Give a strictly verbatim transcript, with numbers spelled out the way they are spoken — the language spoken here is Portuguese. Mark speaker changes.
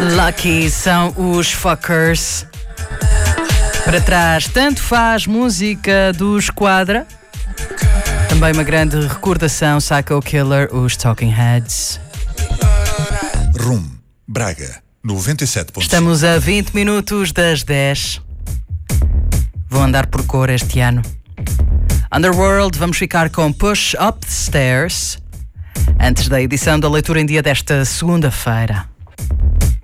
Speaker 1: Lucky são os Fuckers. Para trás, tanto faz música do Esquadra. Também uma grande recordação, Psycho Killer, os Talking Heads.
Speaker 2: Rum, Braga, noventa e sete ponto cinco.
Speaker 1: Estamos a vinte minutos das dez. Vou andar por cor este ano. Underworld, vamos ficar com Push Up the Stairs, antes da edição da leitura em dia desta segunda-feira.